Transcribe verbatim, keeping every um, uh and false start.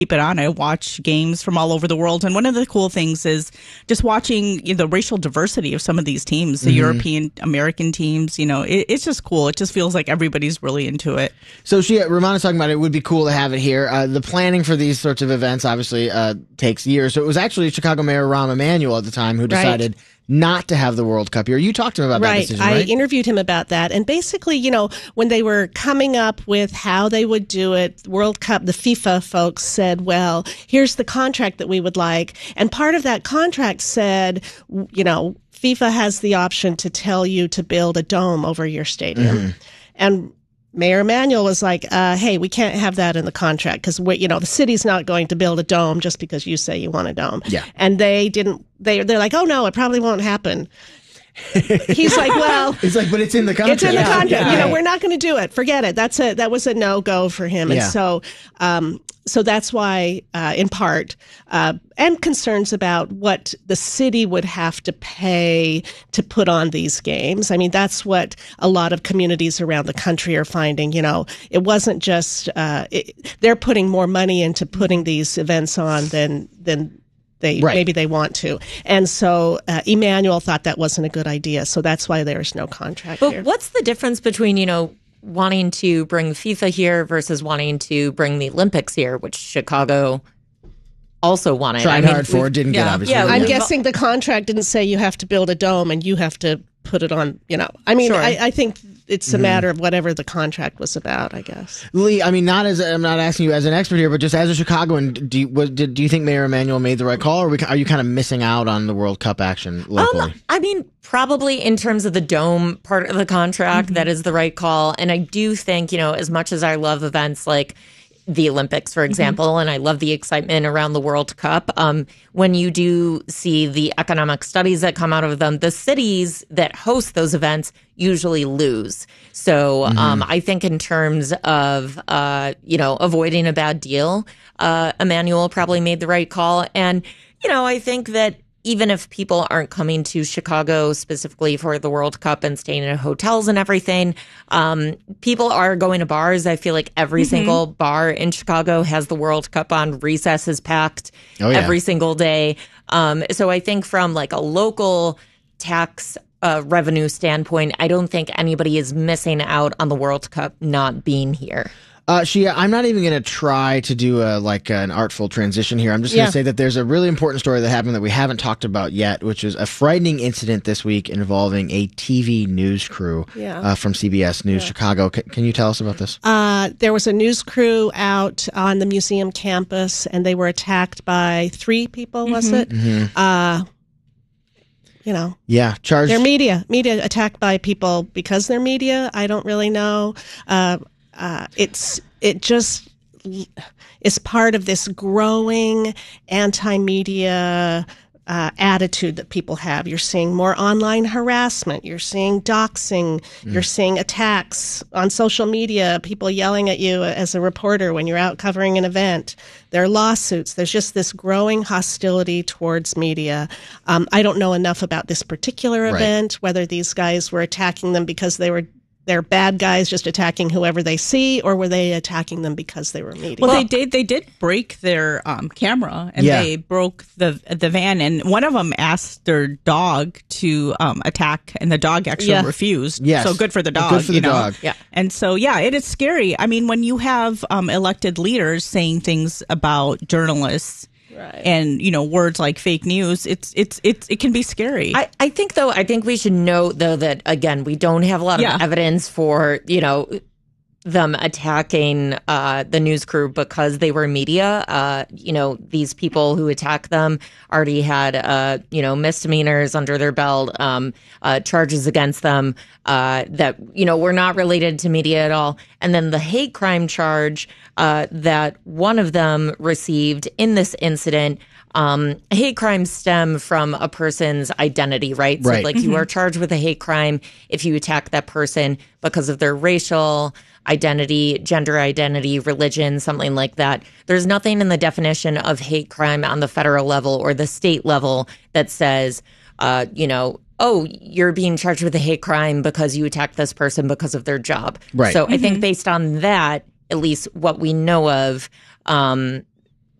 keep it on. I watch games from all over the world. And one of the cool things is just watching you know, the racial diversity of some of these teams, the mm-hmm. European American teams. You know, it, it's just cool. It just feels like everybody's really into it. So she, Romana's talking about it would be cool to have it here. Uh, the planning for these sorts of events obviously uh, takes years. So it was actually Chicago Mayor Rahm Emanuel at the time who decided right. not to have the World Cup here. You talked to him about right. that decision, right? I interviewed him about that. And basically, you know, when they were coming up with how they would do it, World Cup, the FIFA folks said, well, here's the contract that we would like. And part of that contract said, you know, FIFA has the option to tell you to build a dome over your stadium. Mm-hmm. And Mayor Emanuel was like, uh, hey, we can't have that in the contract because, you know, the city's not going to build a dome just because you say you want a dome. Yeah. And they didn't, they, they're like, oh, no, it probably won't happen. He's like, well, it's like, but it's in the contract. It's in the contract. Yeah. You know, we're not going to do it. Forget it. That's a that was a no go for him. Yeah. And so, um, so that's why, uh, in part, uh, and concerns about what the city would have to pay to put on these games. I mean, that's what a lot of communities around the country are finding. You know, it wasn't just uh, it, they're putting more money into putting these events on than than. They right. maybe they want to, and so uh, Emanuel thought that wasn't a good idea. So that's why there's no contract. But here. What's the difference between you know wanting to bring FIFA here versus wanting to bring the Olympics here, which Chicago also wanted? Tried I mean, hard for, didn't yeah, get obviously. Yeah, I'm yeah. guessing the contract didn't say you have to build a dome and you have to put it on. You know, I mean, sure. I, I think it's a mm-hmm. matter of whatever the contract was about. I guess. Lee, I mean, not as I'm not asking you as an expert here, but just as a Chicagoan, do you, was, did, do you think Mayor Emanuel made the right call, or are, we, are you kind of missing out on the World Cup action locally? Um, I mean, probably in terms of the dome part of the contract, mm-hmm. that is the right call. And I do think, you know, as much as I love events like the Olympics, for example, mm-hmm. and I love the excitement around the World Cup. Um, when you do see the economic studies that come out of them, the cities that host those events usually lose. So mm-hmm. um, I think in terms of, uh, you know, avoiding a bad deal, uh, Emanuel probably made the right call. And, you know, I think that even if people aren't coming to Chicago specifically for the World Cup and staying in hotels and everything, um, people are going to bars. I feel like every mm-hmm. single bar in Chicago has the World Cup on. Recess is packed oh, yeah. every single day. Um, so I think from like a local tax uh, revenue standpoint, I don't think anybody is missing out on the World Cup not being here. Uh, Shia, I'm not even going to try to do a, like uh, an artful transition here. I'm just going to yeah. say that there's a really important story that happened that we haven't talked about yet, which is a frightening incident this week involving a T V news crew yeah. uh, from C B S News yeah. Chicago. C- can you tell us about this? Uh, there was a news crew out on the museum campus, and they were attacked by three people, mm-hmm. was it? Mm-hmm. Uh, you know. Yeah, charged. They're media. Media attacked by people because they're media. I don't really know. Uh, Uh, it's it just is part of this growing anti-media uh, attitude that people have. You're seeing more online harassment. You're seeing doxing. Mm. You're seeing attacks on social media, people yelling at you as a reporter when you're out covering an event. There are lawsuits. There's just this growing hostility towards media. Um, I don't know enough about this particular event, right. whether these guys were attacking them because they were they're bad guys just attacking whoever they see, or were they attacking them because they were media? Well, they did. They did break their um, camera, and yeah. they broke the the van. And one of them asked their dog to um, attack, and the dog actually yeah. refused. Yes. So good for the dog. Good for the you know? dog. Yeah. And so yeah, it is scary. I mean, when you have um, elected leaders saying things about journalists. Right. And, you know, words like fake news, it's it's it's it can be scary. I, I think, though, I think we should note, though, that, again, we don't have a lot of yeah. evidence for, you know, them attacking uh, the news crew because they were media. Uh, you know, these people who attacked them already had, uh, you know, misdemeanors under their belt, um, uh, charges against them uh, that, you know, were not related to media at all. And then the hate crime charge uh, that one of them received in this incident. Um, hate crimes stem from a person's identity, right? So, right. like, mm-hmm. you are charged with a hate crime if you attack that person because of their racial identity, gender identity, religion, something like that. There's nothing in the definition of hate crime on the federal level or the state level that says, uh, you know, oh, you're being charged with a hate crime because you attacked this person because of their job. Right. So mm-hmm. I think based on that, at least what we know of, um,